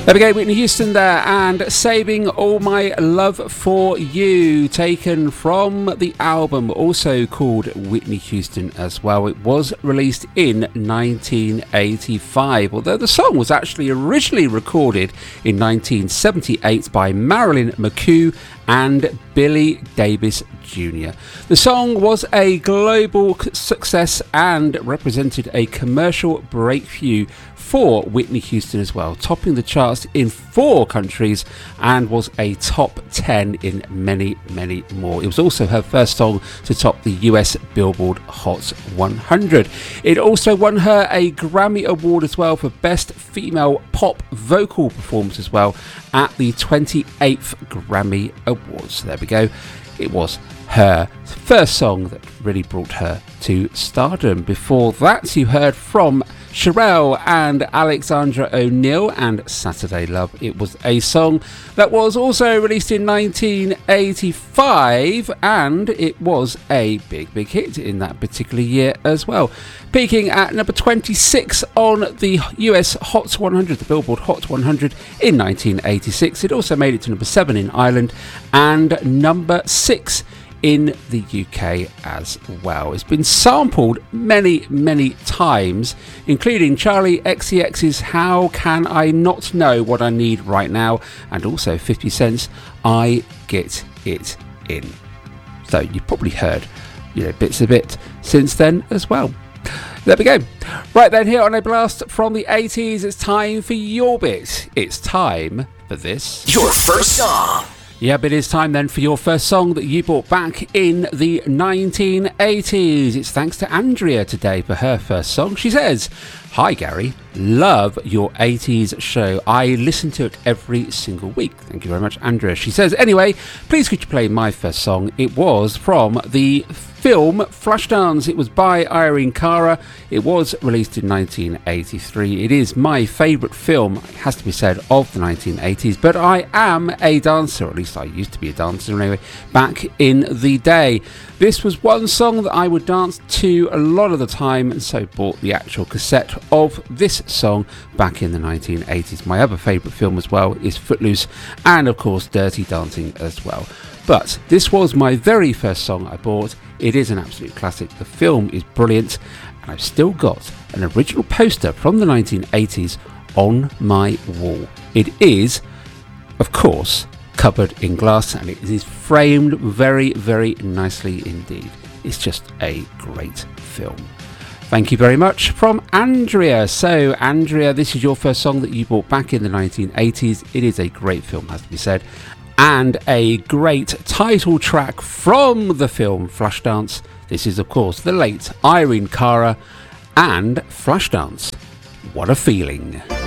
There we go, Whitney Houston there, and Saving All My Love For You, taken from the album, also called Whitney Houston as well. It was released in 1985, although the song was actually originally recorded in 1978 by Marilyn McCoo and Billy Davis Jr. The song was a global success and represented a commercial breakthrough for Whitney Houston as well, topping the charts in 4 countries and was a top 10 in many, many more. It was also her first song to top the US Billboard Hot 100. It also won her a Grammy Award as well for Best Female Pop Vocal Performance as well at the 28th Grammy Awards. So there we go. It was her first song that really brought her to stardom. Before that, you heard from Cherrelle and Alexandra O'Neal and Saturday Love. It was a song that was also released in 1985 and it was a big hit in that particular year as well, peaking at number 26 on the US Hot 100, the Billboard Hot 100 in 1986. It also made it to number 7 in Ireland and number 6 in the UK as well. It's been sampled many times, including Charlie XCX's How Can I Not Know What I Need Right Now, and also 50 Cent's I Get It In. So you've probably heard bits of it since then as well. There we go. Right then, here on A Blast from the 80s, it's time for your bit. It's time for this. Your first song. Yep, it is time then for your first song that you bought back in the 1980s. It's thanks to Andrea today for her first song. She says, "Hi Gary, love your 80s show. I listen to it every single week." Thank you very much, Andrea. She says, "Anyway, please could you play my first song? It was from the film Flashdance. It was by Irene Cara. It was released in 1983. It is my favourite film, it has to be said, of the 1980s, but I am a dancer, or at least I used to be a dancer anyway, back in the day. This was one song that I would dance to a lot of the time, and so bought the actual cassette of this song back in the 1980s. My other favourite film as well is Footloose, and of course Dirty Dancing as well. But this was my very first song I bought. It is an absolute classic. The film is brilliant, and I've still got an original poster from the 1980s on my wall. It is, of course, covered in glass, and it is framed very nicely indeed. It's just a great film. Thank you very much from Andrea. So Andrea, this is your first song that you bought back in the 1980s. It is a great film, has to be said, and a great title track from the film Flashdance. This is of course the late Irene Cara and Flashdance. What a Feeling.